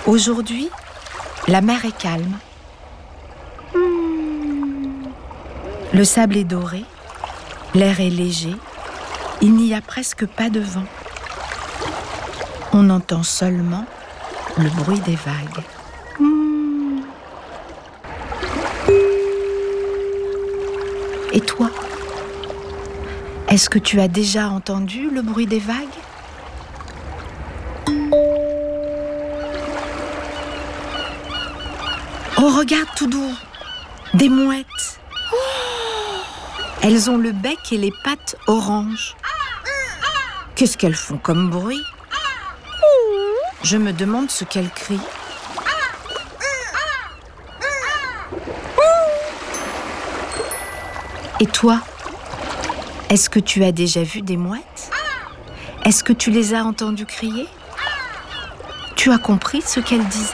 Aujourd'hui, la mer est calme. Le sable est doré, l'air est léger, il n'y a presque pas de vent. On entend seulement le bruit des vagues. Et toi, est-ce que tu as déjà entendu le bruit des vagues ? Oh, regarde tout doux, des mouettes. Elles ont le bec et les pattes oranges. Qu'est-ce qu'elles font comme bruit ? Je me demande ce qu'elles crient. Et toi, est-ce que tu as déjà vu des mouettes ? Est-ce que tu les as entendues crier ? Tu as compris ce qu'elles disaient ?